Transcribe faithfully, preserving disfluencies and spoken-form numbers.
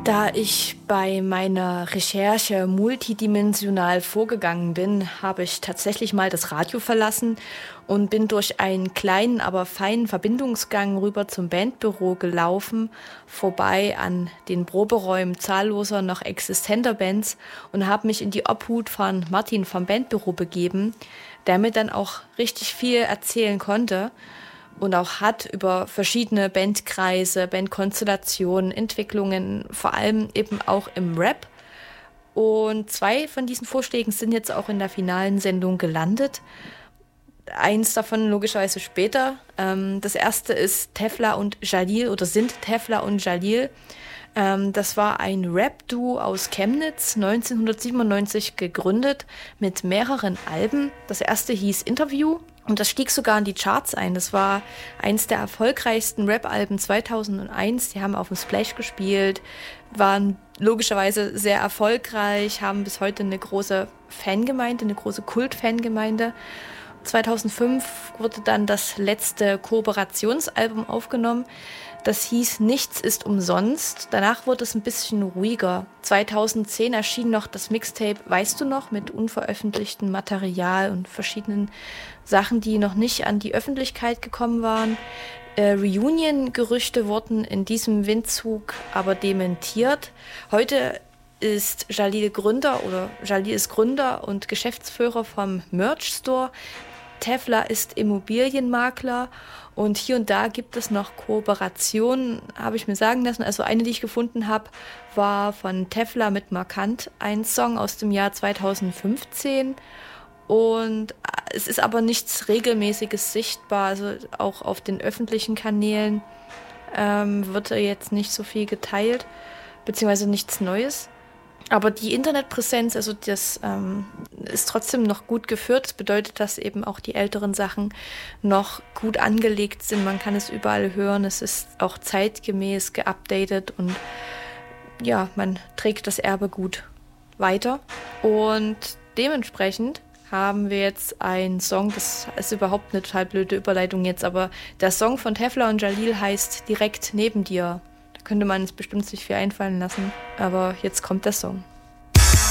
Da ich bei meiner Recherche multidimensional vorgegangen bin, habe ich tatsächlich mal das Radio verlassen und bin durch einen kleinen, aber feinen Verbindungsgang rüber zum Bandbüro gelaufen, vorbei an den Proberäumen zahlloser noch existenter Bands und habe mich in die Obhut von Martin vom Bandbüro begeben, der mir dann auch richtig viel erzählen konnte und auch hat über verschiedene Bandkreise, Bandkonstellationen, Entwicklungen, vor allem eben auch im Rap. Und zwei von diesen Vorschlägen sind jetzt auch in der finalen Sendung gelandet. Eins davon logischerweise später. Das erste ist Tefla und Jalil oder sind Tefla und Jalil. Das war ein Rap-Duo aus Chemnitz, neunzehnhundertsiebenundneunzig gegründet, mit mehreren Alben. Das erste hieß Interview. Und das stieg sogar in die Charts ein. Das war eins der erfolgreichsten Rap-Alben zweitausendeins. Die haben auf dem Splash gespielt, waren logischerweise sehr erfolgreich, haben bis heute eine große Fangemeinde, eine große Kult-Fangemeinde. zweitausendfünf wurde dann das letzte Kooperationsalbum aufgenommen. Das hieß Nichts ist umsonst. Danach wurde es ein bisschen ruhiger. zweitausendzehn erschien noch das Mixtape Weißt du noch? Mit unveröffentlichtem Material und verschiedenen Sachen, die noch nicht an die Öffentlichkeit gekommen waren. Äh, Reunion-Gerüchte wurden in diesem Windzug aber dementiert. Heute ist Jalil Gründer oder Jalil ist Gründer und Geschäftsführer vom Merch Store. Tefla ist Immobilienmakler und hier und da gibt es noch Kooperationen, habe ich mir sagen lassen. Also eine, die ich gefunden habe, war von Tefla mit Markant, ein Song aus dem Jahr zweitausendfünfzehn. Und es ist aber nichts Regelmäßiges sichtbar, also auch auf den öffentlichen Kanälen ähm, wird jetzt nicht so viel geteilt, beziehungsweise nichts Neues. Aber die Internetpräsenz, also das ähm, ist trotzdem noch gut geführt. Das bedeutet, dass eben auch die älteren Sachen noch gut angelegt sind. Man kann es überall hören. Es ist auch zeitgemäß geupdatet und ja, man trägt das Erbe gut weiter. Und dementsprechend haben wir jetzt einen Song, das ist überhaupt eine total blöde Überleitung jetzt, aber der Song von Tefla und Jalil heißt Direkt neben dir. Könnte man es bestimmt sich viel einfallen lassen, aber jetzt kommt der Song.